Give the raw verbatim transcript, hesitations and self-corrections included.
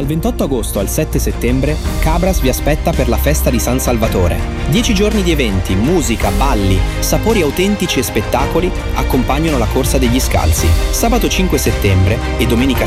Dal ventotto agosto al sette settembre, Cabras vi aspetta per la festa di San Salvatore. Dieci giorni di eventi, musica, balli, sapori autentici e spettacoli accompagnano la corsa degli scalzi. Sabato cinque settembre e domenica